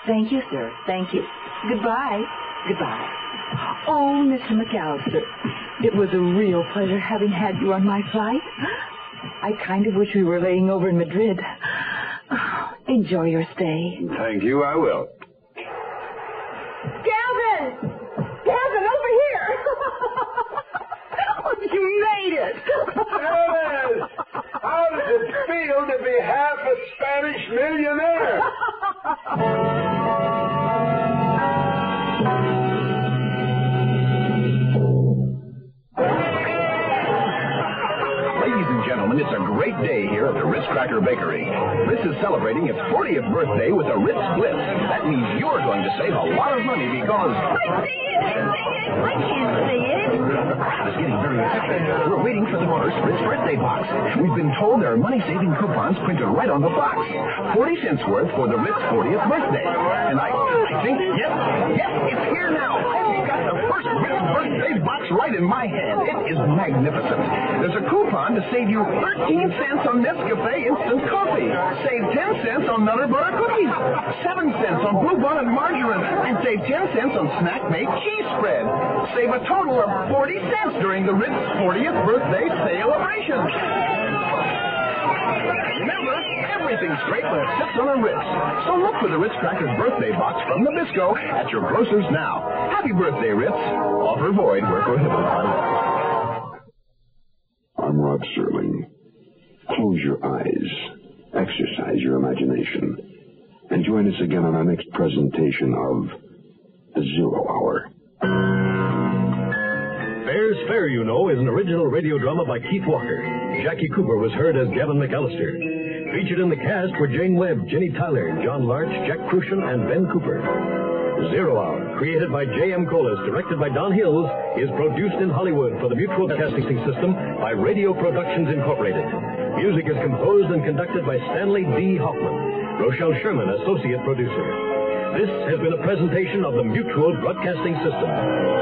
Thank you, sir. Thank you. Goodbye. Goodbye. Oh, Mr. McAllister, it was a real pleasure having had you on my flight. I kind of wish we were laying over in Madrid. Oh, enjoy your stay. Thank you, I will. Gavin! Gavin, over here! Oh, you made it! Alice! How does it feel to be half a Spanish millionaire? Ladies and gentlemen, it's a great day here at the Ritz Cracker Bakery. Ritz is celebrating its 40th birthday with a Ritz Blitz. That means you're going to save a lot of money because... I see it! I can't see it! The crowd is getting very excited. We're waiting for the first Ritz birthday box. We've been told there are money-saving coupons printed right on the box. 40 cents worth for the Ritz 40th birthday. And I think, yes, it's here now. I've got the first Ritz birthday box right in my hand. It is magnificent. There's a coupon to save you 13 cents on Nescafe instant coffee. Save 10 cents on Nutter Butter cookies. 7 cents on Blue Bonnet margarine. And save 10 cents on Snack Mate cheese spread. Save a total of 40 cents during the Ritz 40th birthday celebration. Remember, everything's great when it sits on a Ritz. So look for the Ritz Crackers birthday box from Nabisco at your grocers now. Happy birthday, Ritz. Offer void where prohibited by law. I'm Rod Serling. Close your eyes, exercise your imagination, and join us again on our next presentation of The Zero Hour. Fair's Fair, You Know, is an original radio drama by Keith Walker. Jackie Cooper was heard as Gavin McAllister. Featured in the cast were Jane Webb, Jenny Tyler, John Larch, Jack Crucian, and Ben Cooper. Zero Hour, created by J.M. Collis, directed by Don Hills, is produced in Hollywood for the Mutual Broadcasting System by Radio Productions Incorporated. Music is composed and conducted by Stanley D. Hoffman. Rochelle Sherman, associate producer. This has been a presentation of the Mutual Broadcasting System.